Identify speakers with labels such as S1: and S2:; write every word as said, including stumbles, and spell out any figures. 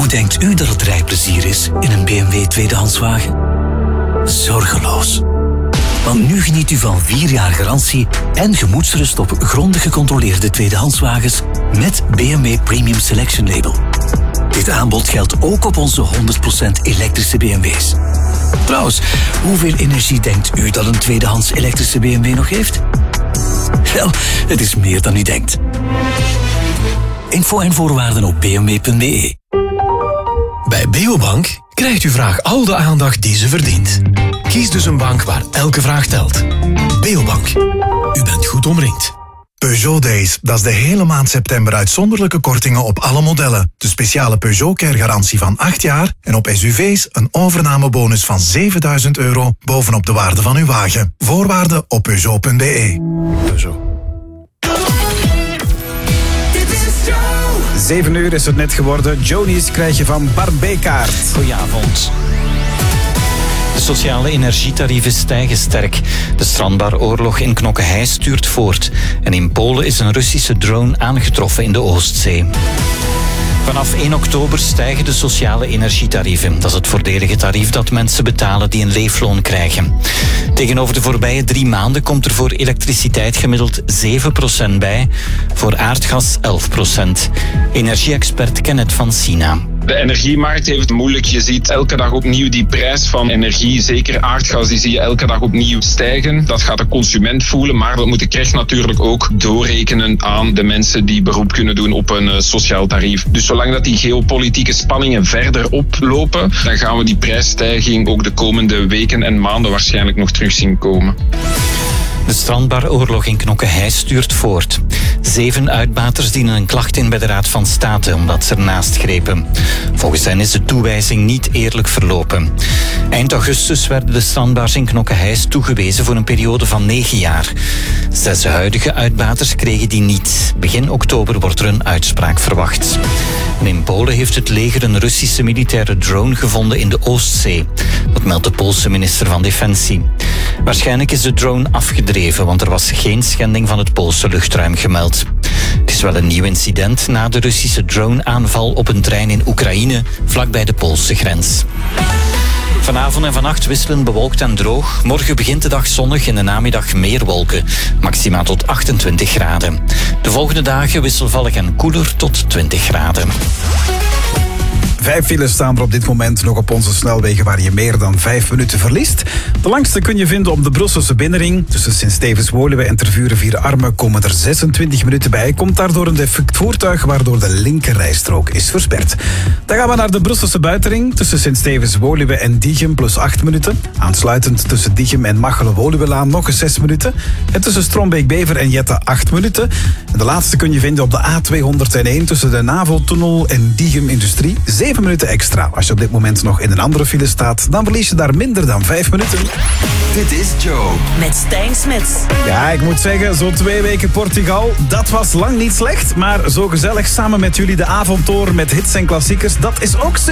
S1: denkt u dat het rijplezier is in een B M W tweedehandswagen? Zorgeloos. Want nu geniet u van vier jaar garantie en gemoedsrust op grondig gecontroleerde tweedehandswagens met B M W Premium Selection Label. Dit aanbod geldt ook op onze honderd procent elektrische B M W's. Trouwens, hoeveel energie denkt u dat een tweedehands elektrische B M W nog heeft? Wel, het is meer dan u denkt. Info en voorwaarden op b m w punt b e.
S2: Bij Beobank krijgt uw vraag al de aandacht die ze verdient. Kies dus een bank waar elke vraag telt. Beobank. U bent goed omringd.
S3: Peugeot Days, dat is de hele maand september uitzonderlijke kortingen op alle modellen. De speciale Peugeot Care garantie van acht jaar en op S U V's een overnamebonus van zevenduizend euro bovenop de waarde van uw wagen. Voorwaarden op peugeot punt b e. Peugeot.
S4: Zeven uur is het net geworden. Jonies krijg je van Barbekaart.
S5: Goedenavond. De sociale energietarieven stijgen sterk. De strandbaroorlog in Knokke-Heij stuurt voort. En in Polen is een Russische drone aangetroffen in de Oostzee. Vanaf één oktober stijgen de sociale energietarieven. Dat is het voordelige tarief dat mensen betalen die een leefloon krijgen. Tegenover de voorbije drie maanden komt er voor elektriciteit gemiddeld zeven procent bij. Voor aardgas elf procent. Energie-expert Kenneth van Sina.
S6: De energiemarkt heeft het moeilijk. Je ziet elke dag opnieuw die prijs van energie, zeker aardgas, die zie je elke dag opnieuw stijgen. Dat gaat de consument voelen, maar dat moet de K R E G natuurlijk ook doorrekenen aan de mensen die beroep kunnen doen op een uh, sociaal tarief. Dus zolang dat die geopolitieke spanningen verder oplopen, dan gaan we die prijsstijging ook de komende weken en maanden waarschijnlijk nog terug zien komen.
S5: De strandbaroorlog in Knokke-Heij stuurt voort. Zeven uitbaters dienen een klacht in bij de Raad van State omdat ze ernaast grepen. Volgens hen is de toewijzing niet eerlijk verlopen. Eind augustus werden de strandbaars in Knokke-Heij toegewezen voor een periode van negen jaar. Zes huidige uitbaters kregen die niet. Begin oktober wordt er een uitspraak verwacht. En in Polen heeft het leger een Russische militaire drone gevonden in de Oostzee. Dat meldt de Poolse minister van Defensie. Waarschijnlijk is de drone afgedreven, want er was geen schending van het Poolse luchtruim gemeld. Het is wel een nieuw incident na de Russische drone-aanval op een trein in Oekraïne, vlakbij de Poolse grens. Vanavond en vannacht wisselen bewolkt en droog. Morgen begint de dag zonnig, in de namiddag meer wolken. Maximaal tot achtentwintig graden. De volgende dagen wisselvallig en koeler tot twintig graden.
S4: Vijf files staan er op dit moment nog op onze snelwegen waar je meer dan vijf minuten verliest. De langste kun je vinden op de Brusselse binnenring. Tussen Sint-Stevens-Woluwe en Tervuren-Vier-Armen komen er zesentwintig minuten bij. Komt daardoor een defect voertuig waardoor de linkerrijstrook is versperd. Dan gaan we naar de Brusselse buitenring. Tussen Sint-Stevens-Woluwe en Diegem plus acht minuten. Aansluitend tussen Diegem en Machelen-Woluwelaan nog eens zes minuten. En tussen Strombeek-Bever en Jette acht minuten. En de laatste kun je vinden op de A tweehonderdéén tussen de Navo-tunnel en Diegem Industrie. zeven minuten extra. Als je op dit moment nog in een andere file staat, dan verlies je daar minder dan vijf minuten.
S7: Dit is Joe.
S8: Met Stijn Smits.
S4: Ja, ik moet zeggen, zo'n twee weken Portugal, dat was lang niet slecht. Maar zo gezellig samen met jullie de avondtour met hits en klassiekers, dat is ook